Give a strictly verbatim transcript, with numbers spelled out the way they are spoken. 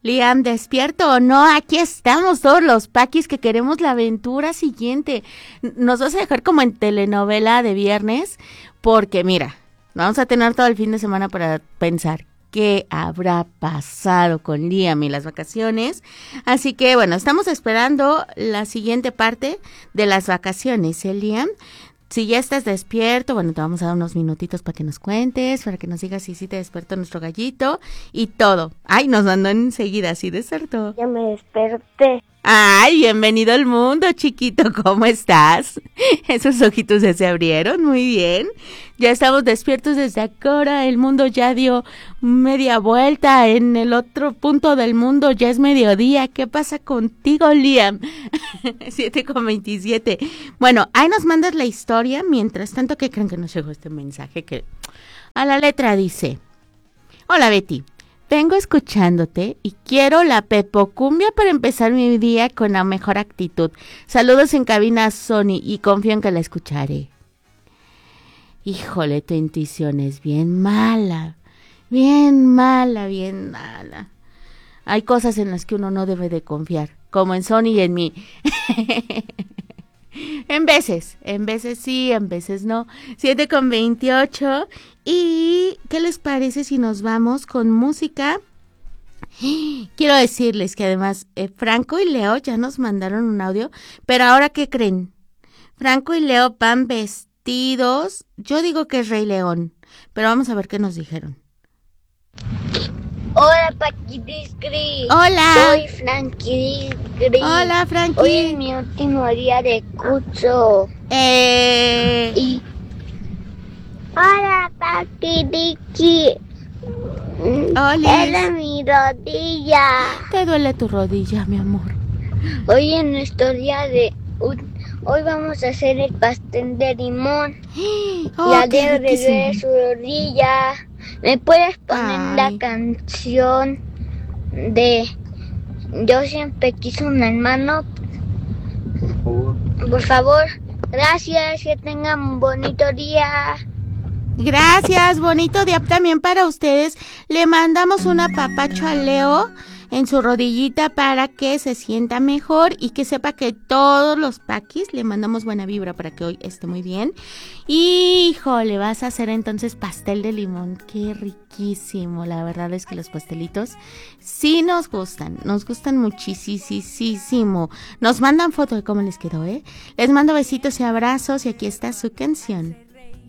Liam, ¿despierto o no? Aquí estamos todos los paquis que queremos la aventura siguiente. Nos vas a dejar como en telenovela de viernes, porque mira, vamos a tener todo el fin de semana para pensar qué habrá pasado con Liam y las vacaciones. Así que bueno, estamos esperando la siguiente parte de las vacaciones, ¿eh, Liam? Si ya estás despierto, bueno, te vamos a dar unos minutitos para que nos cuentes, para que nos digas si sí te despertó nuestro gallito y todo. Ay, nos mandó enseguida, sí despertó. Ya me desperté. Ay, bienvenido al mundo, chiquito, ¿cómo estás? Esos ojitos ya se abrieron, muy bien. Ya estamos despiertos desde ahora, el mundo ya dio media vuelta, en el otro punto del mundo ya es mediodía. ¿Qué pasa contigo, Liam? siete con veintisiete. Bueno, ahí nos mandas la historia, mientras tanto, ¿qué creen que nos llegó este mensaje? Que a la letra dice: hola, Betty. Vengo escuchándote y quiero la pepocumbia para empezar mi día con la mejor actitud. Saludos en cabina, Sony, y confío en que la escucharé. Híjole, tu intuición es bien mala, bien mala, bien mala. Hay cosas en las que uno no debe de confiar, como en Sony y en mí. En veces, en veces sí, en veces no. siete con veintiocho. ¿Y qué les parece si nos vamos con música? Quiero decirles que además eh, Franco y Leo ya nos mandaron un audio, pero ahora ¿qué creen? Franco y Leo van vestidos, yo digo que es Rey León, pero vamos a ver qué nos dijeron. Hola, Paquidiscri. Hola. Soy Frankie Discri. Hola, Frankie. Hoy es mi último día de curso. Eh... Y... Hola, Paquidiscri. Hola. Es mi rodilla. ¿Te duele tu rodilla, mi amor? Hoy es nuestro día de... Hoy vamos a hacer el pastel de limón. Oh, la de de su rodilla. ¿Me puedes poner Ay. la canción de Yo siempre quise un hermano? Por favor, gracias, que tengan un bonito día. Gracias, bonito día también para ustedes. Le mandamos un apapacho a Leo en su rodillita para que se sienta mejor y que sepa que todos los paquis le mandamos buena vibra para que hoy esté muy bien. Híjole, vas a hacer entonces pastel de limón, qué riquísimo. La verdad es que los pastelitos sí nos gustan, nos gustan muchísimo. Nos mandan foto de cómo les quedó, ¿eh? Les mando besitos y abrazos y aquí está su canción.